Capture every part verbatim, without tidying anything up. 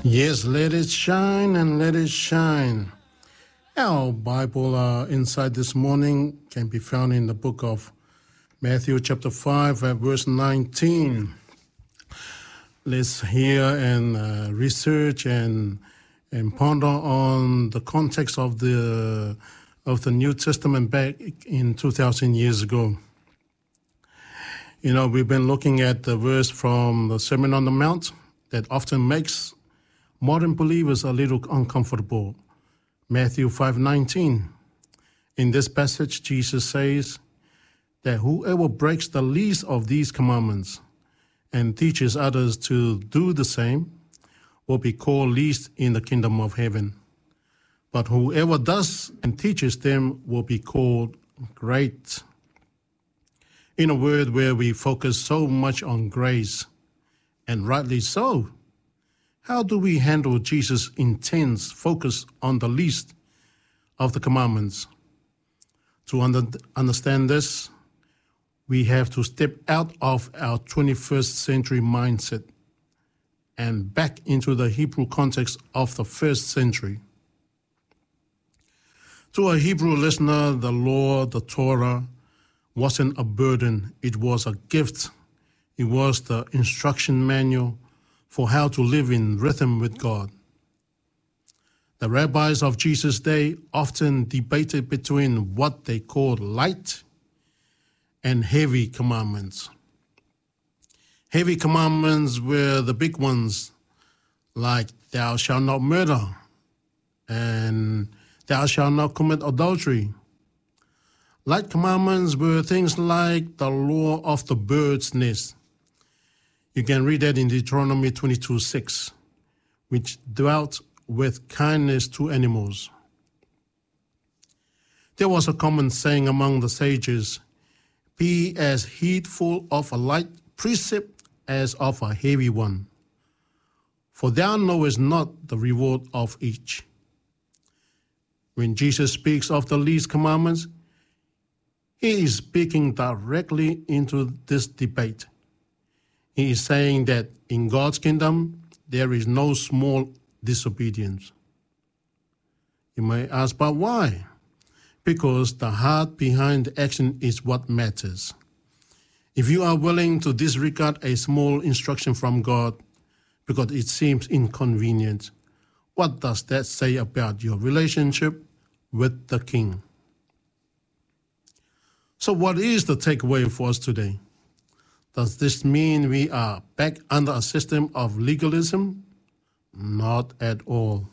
Yes, let it shine and let it shine. Our Bible uh, insight this morning can be found in the book of Matthew chapter five at verse nineteen. Let's hear and uh, research and and ponder on the context of the of the New Testament back in two thousand years ago. You know, we've been looking at the verse from the Sermon on the Mount that often makes modern believers a little uncomfortable. Matthew five nineteen. In this passage, Jesus says that whoever breaks the least of these commandments and teaches others to do the same will be called least in the kingdom of heaven. But whoever does and teaches them will be called great. In a world where we focus so much on grace, and rightly so, how do we handle Jesus' intense focus on the least of the commandments? To under, understand this, we have to step out of our twenty-first century mindset and back into the Hebrew context of the first century. To a Hebrew listener, the law, the Torah, wasn't a burden. It was a gift. It was the instruction manual for how to live in rhythm with God. The rabbis of Jesus' day often debated between what they called light and heavy commandments. Heavy commandments were the big ones, like thou shalt not murder and thou shalt not commit adultery. Light commandments were things like the law of the bird's nest. You can read that in Deuteronomy twenty-two six, which dwelt with kindness to animals. There was a common saying among the sages, be as heedful of a light precept as of a heavy one, for thou knowest not the reward of each. When Jesus speaks of the least commandments, he is speaking directly into this debate. He is saying that in God's kingdom, there is no small disobedience. You may ask, but why? Because the heart behind the action is what matters. If you are willing to disregard a small instruction from God because it seems inconvenient, what does that say about your relationship with the King? So what is the takeaway for us today? Does this mean we are back under a system of legalism? Not at all.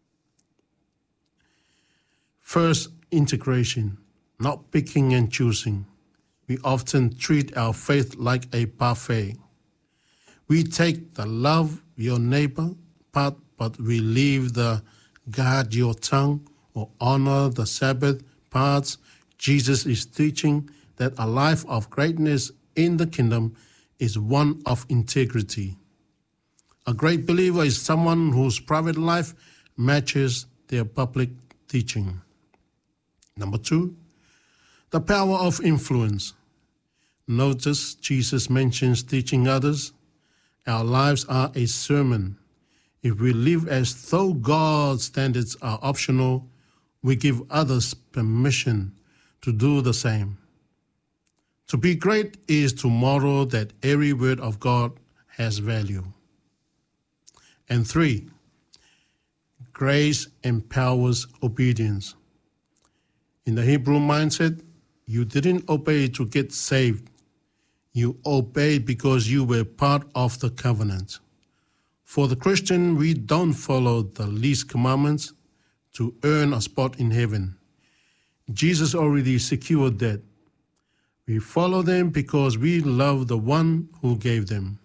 First, integration, not picking and choosing. We often treat our faith like a buffet. We take the love your neighbor part, but we leave the guard your tongue or honor the Sabbath parts. Jesus is teaching that a life of greatness in the kingdom is one of integrity. A great believer is someone whose private life matches their public teaching. Number two, the power of influence. Notice Jesus mentions teaching others. Our lives are a sermon. If we live as though God's standards are optional, we give others permission to do the same. To be great is to model that every word of God has value. And three, grace empowers obedience. In the Hebrew mindset, you didn't obey to get saved. You obeyed because you were part of the covenant. For the Christian, we don't follow the least commandments to earn a spot in heaven. Jesus already secured that. We follow them because we love the one who gave them.